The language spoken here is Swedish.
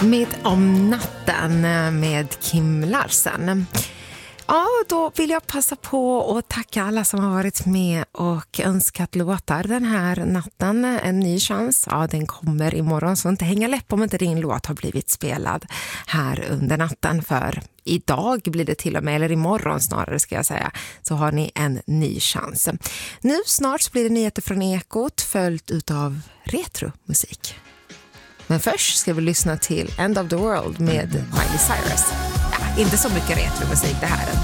Med Om natten med Kim Larsen. Ja, då vill jag passa på att tacka alla som har varit med och önskat låtar den här natten. En ny chans, ja den kommer imorgon, så inte hänga läpp om inte din låt har blivit spelad här under natten. För idag blir det till och med, eller imorgon snarare ska jag säga, så har ni en ny chans. Nu snart blir det nyheter från Ekot följt utav retromusik. Men först ska vi lyssna till End of the World med Miley Cyrus. Ja, inte så mycket retromusik det här.